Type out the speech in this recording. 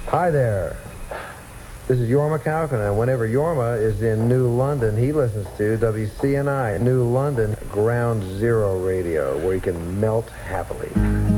Hi there. This is Yorma Kaufman, and whenever Yorma is in New London, he listens to WCNI, New London Ground Zero Radio, where he can melt happily.